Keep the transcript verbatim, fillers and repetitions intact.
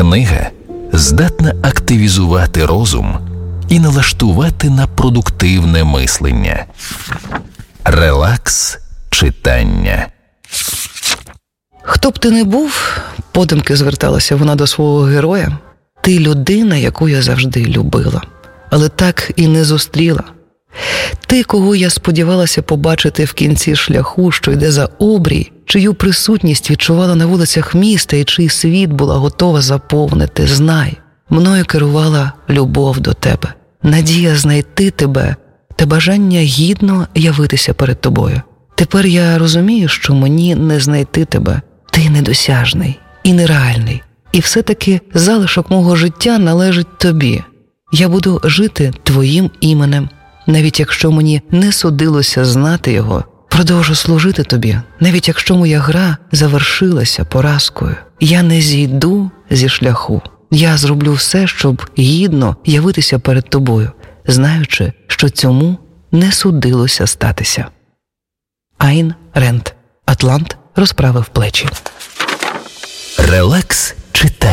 Книга здатна активізувати розум і налаштувати на продуктивне мислення. Релакс читання. Хто б ти не був, подумки зверталася вона до свого героя, ти людина, яку я завжди любила, але так і не зустріла. Ти, кого я сподівалася побачити в кінці шляху, що йде за обрій, чию присутність відчувала на вулицях міста і чий світ була готова заповнити, знай, мною керувала любов до тебе, надія знайти тебе та бажання гідно явитися перед тобою. Тепер я розумію, що мені не знайти тебе, ти недосяжний і нереальний, і все-таки залишок мого життя належить тобі. Я буду жити твоїм іменем, навіть якщо мені не судилося знати його, продовжу служити тобі, навіть якщо моя гра завершилася поразкою. Я не зійду зі шляху. Я зроблю все, щоб гідно явитися перед тобою, знаючи, що цьому не судилося статися. Айн Ренд. Атлант розправив плечі. Релакс читання.